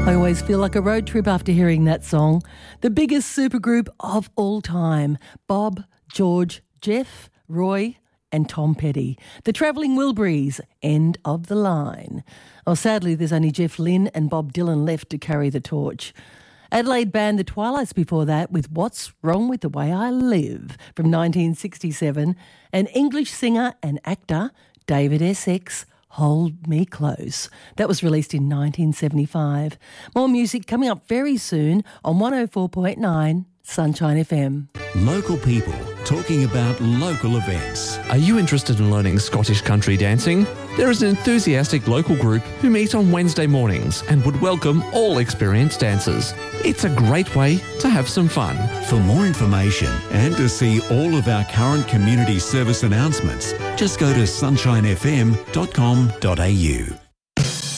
I always feel like a road trip after hearing that song. The biggest supergroup of all time. Bob, George, Jeff, Roy and Tom Petty. The Travelling Wilburys, End of the Line. Oh, sadly, there's only Jeff Lynne and Bob Dylan left to carry the torch. Adelaide band The Twilights before that with What's Wrong with the Way I Live from 1967. And English singer and actor David Essex, Hold Me Close. That was released in 1975. More music coming up very soon on 104.9 Sunshine FM. Local people talking about local events. Are you interested in learning Scottish country dancing? There is an enthusiastic local group who meet on Wednesday mornings and would welcome all experienced dancers. It's a great way to have some fun. For more information and to see all of our current community service announcements, just go to sunshinefm.com.au.